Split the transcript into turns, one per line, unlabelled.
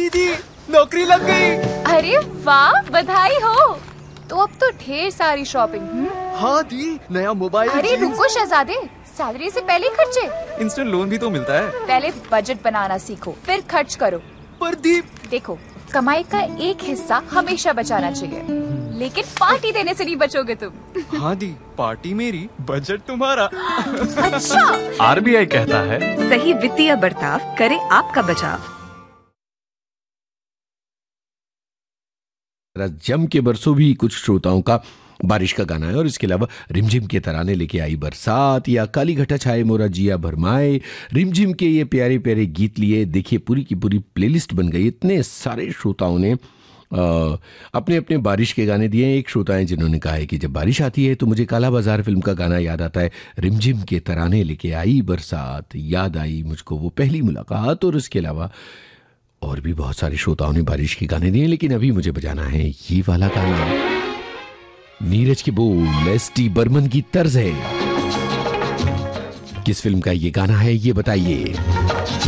दीदी नौकरी लग गई।
अरे वाह, बधाई हो। तो अब तो ढेर सारी शॉपिंग।
हाँ दी, नया मोबाइल।
अरे रुको शहजादे, सैलरी से पहले खर्चे।
इंस्टेंट लोन भी तो मिलता है।
पहले बजट बनाना सीखो, फिर खर्च करो।
पर दी,
देखो, कमाई का एक हिस्सा हमेशा बचाना चाहिए, लेकिन पार्टी देने से नहीं बचोगे तुम।
हाँ दी, पार्टी मेरी, बजट तुम्हारा।
अच्छा।
आरबीआई कहता है,
सही वित्तीय बर्ताव करे आपका बचाव।
जम के बरसों भी कुछ श्रोताओं का बारिश का गाना है, और इसके अलावा रिमझिम के तराने लेके आई बरसात, या काली घटा छाए मोरा जिया भरमाए, रिमझिम के ये प्यारे प्यारे गीत लिए देखिए पूरी की पूरी प्लेलिस्ट बन गई। इतने सारे श्रोताओं ने अपने अपने बारिश के गाने दिए। एक श्रोता हैं जिन्होंने कहा है कि जब बारिश आती है तो मुझे काला बाजार फिल्म का गाना याद आता है, रिमझिम के तराने लेके आई बरसात, याद आई मुझको वो पहली मुलाकात। और इसके अलावा और भी बहुत सारे श्रोताओं ने बारिश के गाने दिए, लेकिन अभी मुझे बजाना है ये वाला गाना। नीरज के बोल एस.टी. बर्मन की तर्ज है। किस फिल्म का ये गाना है ये बताइए।